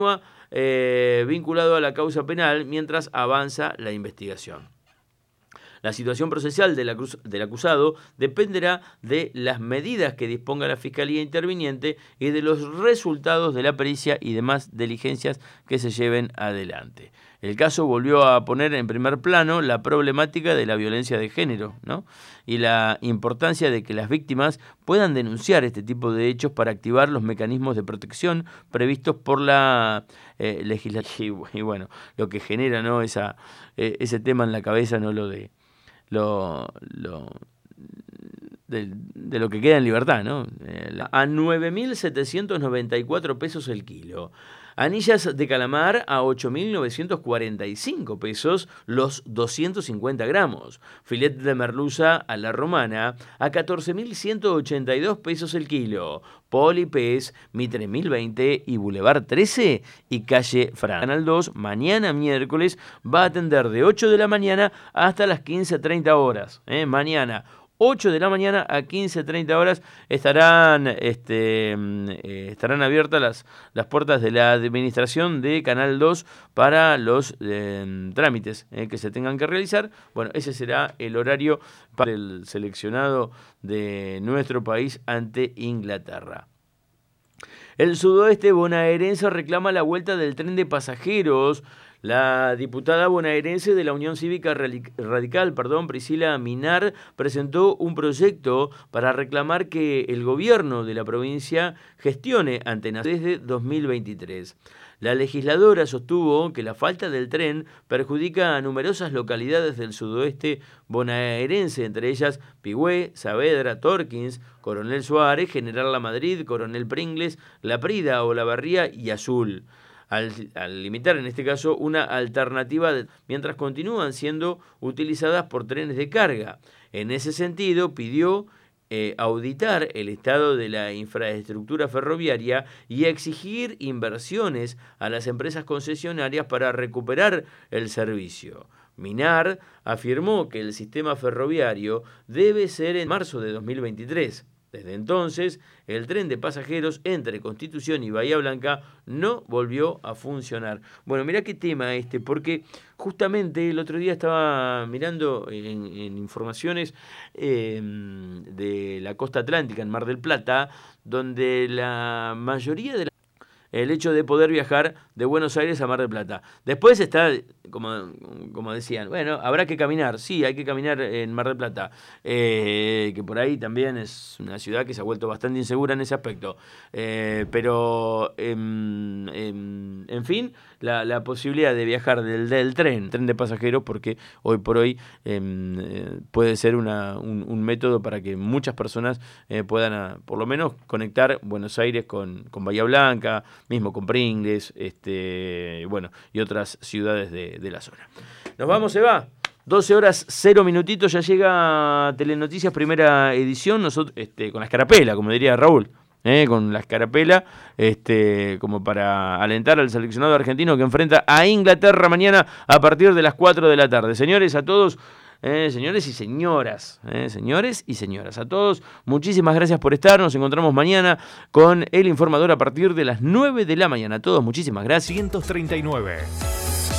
vinculado a la causa penal mientras avanza la investigación. La situación procesal del acusado dependerá de las medidas que disponga la Fiscalía interviniente y de los resultados de la pericia y demás diligencias que se lleven adelante. El caso volvió a poner en primer plano la problemática de la violencia de género, ¿no? Y la importancia de que las víctimas puedan denunciar este tipo de hechos para activar los mecanismos de protección previstos por la legislación. Y bueno, lo que genera, ¿no?, ese tema en la cabeza, no lo de lo que queda en libertad, ¿no? A 9.794 pesos el kilo. Anillas de calamar a 8.945 pesos los 250 gramos. Filet de merluza a la romana a 14.182 pesos el kilo. Polipez, Mitre 1020 y Boulevard 13 y calle Fran. Canal 2, mañana miércoles, va a atender de 8 de la mañana hasta las 15:30 horas. Mañana, 8 de la mañana a 15:30 horas estarán abiertas las puertas de la administración de Canal 2 para los trámites que se tengan que realizar. Bueno, ese será el horario para el seleccionado de nuestro país ante Inglaterra. El sudoeste bonaerense reclama la vuelta del tren de pasajeros. La diputada bonaerense de la Unión Cívica Radical, Priscila Minar, presentó un proyecto para reclamar que el gobierno de la provincia gestione ante Nación desde 2023. La legisladora sostuvo que la falta del tren perjudica a numerosas localidades del sudoeste bonaerense, entre ellas Pigüé, Saavedra, Torkins, Coronel Suárez, General La Madrid, Coronel Pringles, La Prida, Olavarría y Azul. Al limitar en este caso una alternativa mientras continúan siendo utilizadas por trenes de carga. En ese sentido pidió auditar el estado de la infraestructura ferroviaria y exigir inversiones a las empresas concesionarias para recuperar el servicio. Minar afirmó que el sistema ferroviario debe ser en marzo de 2023. Desde entonces, el tren de pasajeros entre Constitución y Bahía Blanca no volvió a funcionar. Bueno, mirá qué tema porque justamente el otro día estaba mirando en informaciones de la costa atlántica, en Mar del Plata, donde la mayoría de el hecho de poder viajar de Buenos Aires a Mar del Plata. Después está, como decían, bueno, habrá que caminar. Sí, hay que caminar en Mar del Plata, que por ahí también es una ciudad que se ha vuelto bastante insegura en ese aspecto. Pero, en fin, la posibilidad de viajar del tren de pasajeros, porque hoy por hoy puede ser un método para que muchas personas puedan, por lo menos, conectar Buenos Aires con Bahía Blanca, mismo con Pringles, y otras ciudades de la zona. Nos vamos, se va. 12 horas 0 minutitos, ya llega Telenoticias, primera edición, nosotros con la escarapela, como diría Raúl. Con la escarapela, como para alentar al seleccionado argentino que enfrenta a Inglaterra mañana a partir de las 4 de la tarde. Señores, a todos, señores y señoras, a todos, muchísimas gracias por estar. Nos encontramos mañana con El Informador a partir de las 9 de la mañana. A todos, muchísimas gracias. 139.